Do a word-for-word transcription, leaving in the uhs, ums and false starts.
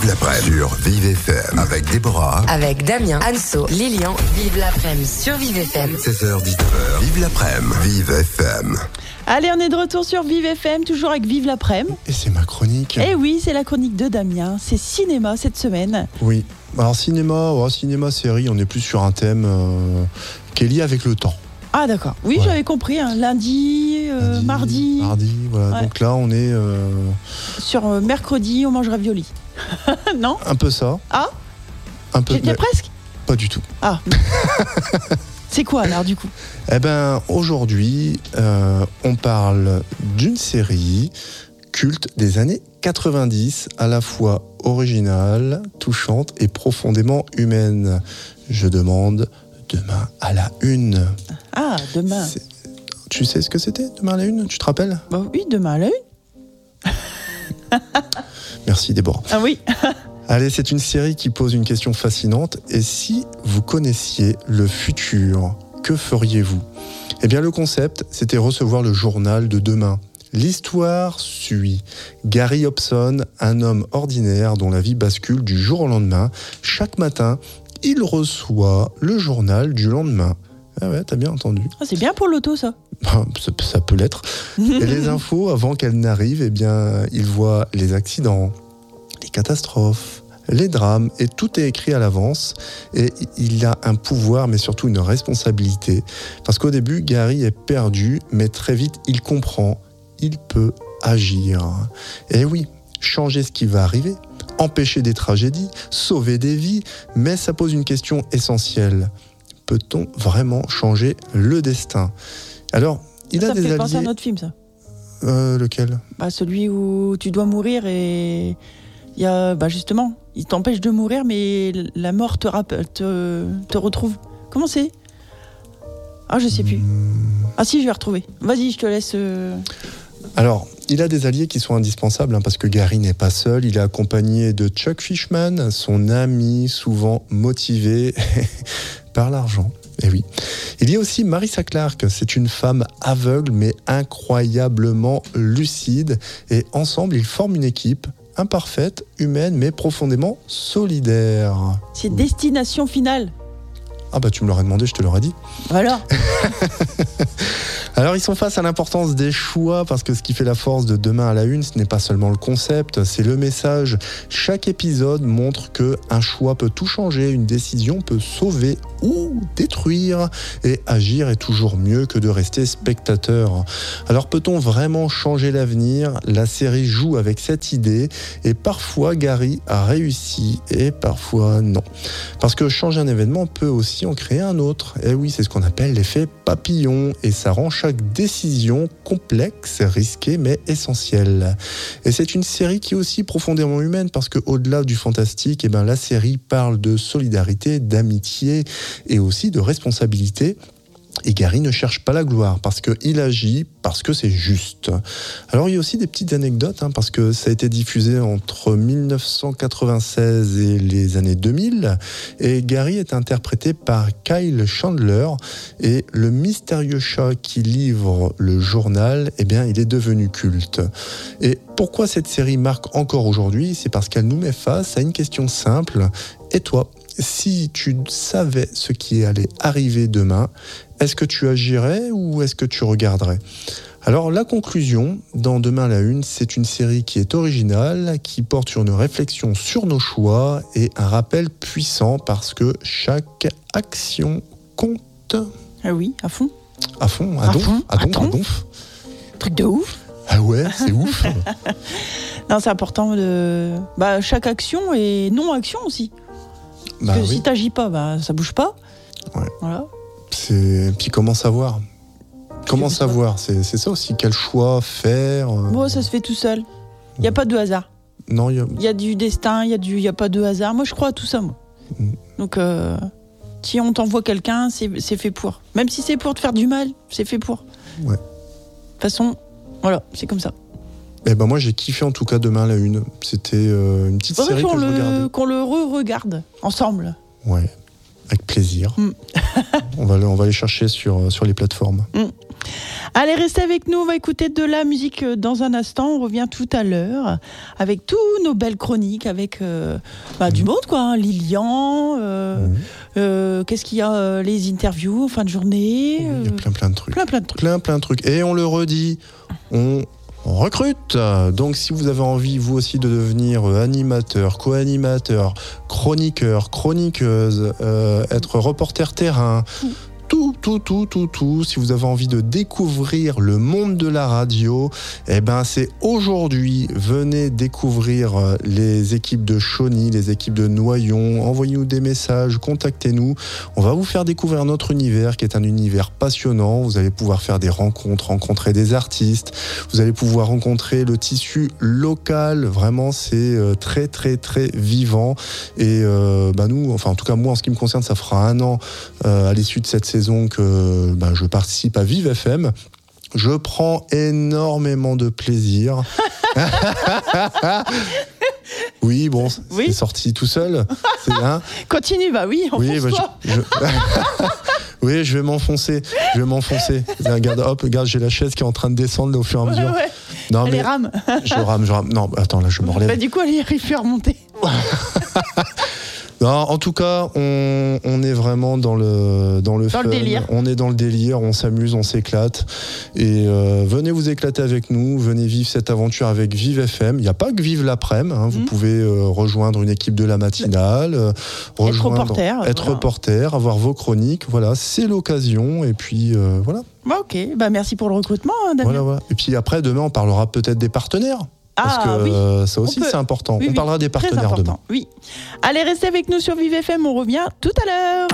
Vive l'après-midi sur Vive F M avec Déborah. Avec Damien, Anso, Lilian. Vive l'après-midi sur Vive F M. seize heures dix-neuf heures. Vive l'après-midi. Vive F M. Allez, on est de retour sur Vive F M, toujours avec Vive l'après-midi. Et c'est ma chronique. Eh oui, c'est la chronique de Damien. C'est cinéma cette semaine. Oui. Alors cinéma, oh, cinéma, série, on est plus sur un thème euh, qui est lié avec le temps. Ah d'accord. Oui, ouais. J'avais compris. Hein. Lundi, euh, Lundi, mardi. Mardi, voilà. Ouais. Donc là, on est euh... sur euh, mercredi, on mange ravioli. Non ? Un peu ça. Ah ? Un peu. J'étais Mais... presque. Pas du tout. Ah. C'est quoi alors du coup ? Eh ben aujourd'hui, euh, on parle d'une série culte des années quatre-vingt-dix, à la fois originale, touchante et profondément humaine. Je demande Demain à la une. Ah, demain. C'est... Tu sais ce que c'était, Demain à la une ? Tu te rappelles ? Bah oui, demain à la une. Merci Déborah. Ah oui. Allez, c'est une série qui pose une question fascinante. Et si vous connaissiez le futur, que feriez-vous ? Eh bien, le concept, c'était recevoir le journal de demain. L'histoire suit Gary Hobson, un homme ordinaire dont la vie bascule du jour au lendemain. Chaque matin, il reçoit le journal du lendemain. Ah ouais, t'as bien entendu. Ah, c'est bien pour l'auto, ça. ça. Ça peut l'être. Et les infos, avant qu'elles n'arrivent, eh bien, il voit les accidents, les catastrophes, les drames, et tout est écrit à l'avance. Et il a un pouvoir, mais surtout une responsabilité. Parce qu'au début, Gary est perdu, mais très vite, il comprend. Il peut agir. Et oui, changer ce qui va arriver, empêcher des tragédies, sauver des vies, mais ça pose une question essentielle. Peut-on vraiment changer le destin ? Alors, il ça a me des fait penser à alliés... un autre film, ça. Euh, lequel ? Bah, celui où tu dois mourir et il y a, bah justement, il t'empêche de mourir, mais la mort te, rappelle, te, te retrouve. Comment c'est ? Ah, je sais plus. Mmh. Ah si, je vais retrouver. Vas-y, je te laisse... Euh... Alors, il a des alliés qui sont indispensables, hein, parce que Gary n'est pas seul. Il est accompagné de Chuck Fishman, son ami, souvent motivé par l'argent. Et oui. Il y a aussi Marissa Clark. C'est une femme aveugle, mais incroyablement lucide. Et ensemble, ils forment une équipe imparfaite, humaine, mais profondément solidaire. C'est Destination Finale. Ah bah tu me l'aurais demandé, je te l'aurais dit. Voilà. Alors ils sont face à l'importance des choix, parce que ce qui fait la force de Demain à la une, ce n'est pas seulement le concept, c'est le message. Chaque épisode montre qu'un choix peut tout changer, une décision peut sauver ou détruire, et agir est toujours mieux que de rester spectateur. Alors peut-on vraiment changer l'avenir ? La série joue avec cette idée, et parfois Gary a réussi, et parfois non. Parce que changer un événement peut aussi en créer un autre. Et oui, c'est ce qu'on appelle l'effet papillon, et ça rend chaque décision complexe, risquée, mais essentielle. Et c'est une série qui est aussi profondément humaine, parce qu'au-delà du fantastique, eh ben, la série parle de solidarité, d'amitié et aussi de responsabilité. Et Gary ne cherche pas la gloire, parce qu'il agit, parce que c'est juste. Alors il y a aussi des petites anecdotes, hein, parce que ça a été diffusé entre dix-neuf cent quatre-vingt-seize et les années deux mille, et Gary est interprété par Kyle Chandler, et le mystérieux chat qui livre le journal, eh bien, il est devenu culte. Et pourquoi cette série marque encore aujourd'hui ? C'est parce qu'elle nous met face à une question simple. Et toi ? Si tu savais ce qui allait arriver demain, est-ce que tu agirais ou est-ce que tu regarderais ? Alors la conclusion, dans Demain à la une, c'est une série qui est originale, qui porte sur une réflexion sur nos choix et un rappel puissant, parce que chaque action compte. Ah oui, à fond. À fond, à, à donf, fond, à donf, à donf. Truc de ouf. Ah ouais, c'est ouf. Non, c'est important de... Bah, chaque action et non-action aussi. Parce bah que oui. si t'agis pas, bah, ça bouge pas. Ouais. Voilà. C'est... Puis comment savoir ? Comment savoir ? c'est, c'est ça aussi, quel choix faire euh... Bon, ça se fait tout seul. Il n'y a pas de hasard. Non, il y a... Il y a du destin, il y a du... y a pas de hasard. Moi, je crois à tout ça, moi. Mm. Donc, euh, si on t'envoie quelqu'un, c'est, c'est fait pour. Même si c'est pour te faire du mal, c'est fait pour. Ouais. De toute façon, voilà, c'est comme ça. Eh ben moi j'ai kiffé en tout cas Demain à la une. C'était euh, une petite série qu'on que je le, regardais. Qu'on le re-regarde ensemble. Ouais, avec plaisir. Mm. on va on va aller chercher sur sur les plateformes. Mm. Allez, restez avec nous, on va écouter de la musique dans un instant. On revient tout à l'heure avec tous nos belles chroniques, avec euh, bah, mmh. du monde, quoi. Hein. Lilian, euh, mmh. euh, qu'est-ce qu'il y a euh, les interviews en fin de journée. Oui, il y a plein, plein de trucs. Plein, plein de trucs. Plein, plein de trucs. Et on le redit, on... On recrute. Donc si vous avez envie vous aussi de devenir animateur, co-animateur, chroniqueur, chroniqueuse, euh, être reporter terrain, tout, tout, tout, tout, tout, si vous avez envie de découvrir le monde de la radio, eh ben c'est aujourd'hui. Venez découvrir les équipes de Chauny, les équipes de Noyon. Envoyez-nous des messages, contactez-nous. On va vous faire découvrir notre univers qui est un univers passionnant. Vous allez pouvoir faire des rencontres, rencontrer des artistes. Vous allez pouvoir rencontrer le tissu local. Vraiment, c'est très, très, très vivant. Et euh, bah nous, enfin en tout cas moi, en ce qui me concerne, ça fera un an euh, à l'issue de cette saison que ben, je participe à Vive F M. Je prends énormément de plaisir. Oui, bon, oui. C'est sorti tout seul. C'est, hein Continue, bah oui, oui, bah, je, je... oui, je vais m'enfoncer. Je vais m'enfoncer. Regarde, hop, regarde, j'ai la chaise qui est en train de descendre là, au fur et à mesure. Ouais, ouais. Non, elle mais rame. Je rame, je rame. Non, attends, là, je me relève. Bah, du coup, elle arrive à remonter. Non, en tout cas, on, on est vraiment dans le dans le dans fun. Le délire. On est dans le délire, on s'amuse, on s'éclate. Et euh, venez vous éclater avec nous, venez vivre cette aventure avec Vive F M. Il n'y a pas que Vive l'après-midi. Hein. Vous mmh. pouvez euh, rejoindre une équipe de la matinale, euh, rejoindre, être reporter, être voilà. reporter, avoir vos chroniques. Voilà, c'est l'occasion. Et puis euh, voilà. Bah, ok, bah, merci pour le recrutement, Damien. Voilà, voilà. Et puis après, demain, on parlera peut-être des partenaires. Parce ah, que oui. euh, ça aussi, peut... c'est important. Oui, on oui. parlera des partenaires demain. Oui. Allez, restez avec nous sur Vive F M, on revient tout à l'heure.